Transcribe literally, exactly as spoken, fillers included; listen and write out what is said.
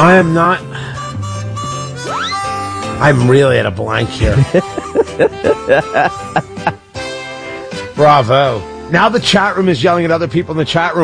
I am not... I'm really at a blank here. Bravo. Now the chat room is yelling at other people in the chat room.